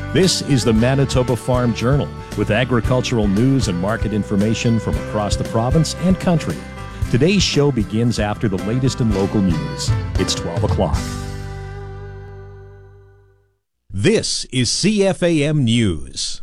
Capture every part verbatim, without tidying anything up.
This is the Manitoba Farm Journal with agricultural news and market information from across the province and country. Today's show begins after the latest in local news. It's twelve o'clock. This is C F A M News.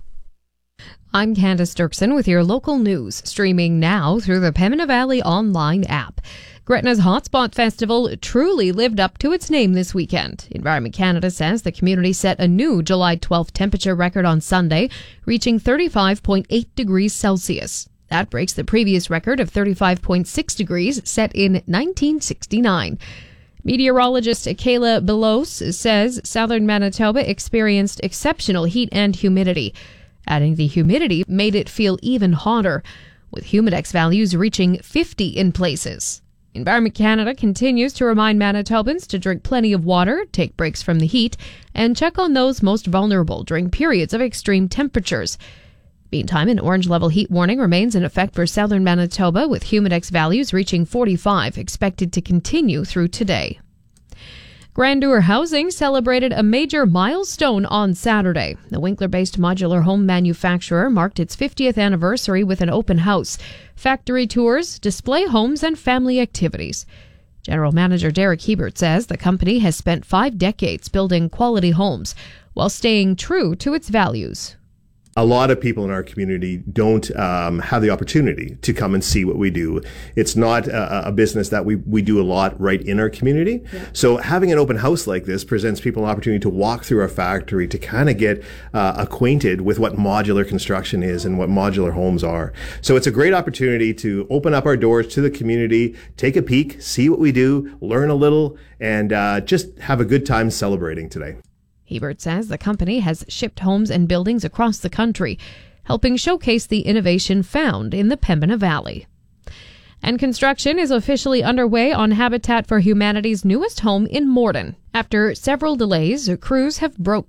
I'm Candace Dirksen with your local news, streaming now through the Pembina Valley online app. Gretna's Hotspot Festival truly lived up to its name this weekend. Environment Canada says the community set a new July twelfth temperature record on Sunday, reaching thirty-five point eight degrees Celsius. That breaks the previous record of thirty-five point six degrees set in nineteen sixty-nine. Meteorologist Kayla Belos says southern Manitoba experienced exceptional heat and humidity, adding the humidity made it feel even hotter, with humidex values reaching fifty in places. Environment Canada continues to remind Manitobans to drink plenty of water, take breaks from the heat, and check on those most vulnerable during periods of extreme temperatures. Meantime, an orange level heat warning remains in effect for southern Manitoba, with humidex values reaching forty-five, expected to continue through today. Grandeur Housing celebrated a major milestone on Saturday. The Winkler-based modular home manufacturer marked its fiftieth anniversary with an open house, factory tours, display homes, and family activities. General Manager Derek Hebert says the company has spent five decades building quality homes while staying true to its values. A lot of people in our community don't um, have the opportunity to come and see what we do. It's not a, a business that we, we do a lot right in our community. Yeah. So having an open house like this presents people an opportunity to walk through our factory, to kind of get uh, acquainted with what modular construction is and what modular homes are. So it's a great opportunity to open up our doors to the community, take a peek, see what we do, learn a little, and uh, just have a good time celebrating today. Hebert says the company has shipped homes and buildings across the country, helping showcase the innovation found in the Pembina Valley. And construction is officially underway on Habitat for Humanity's newest home in Morden. After several delays, crews have broke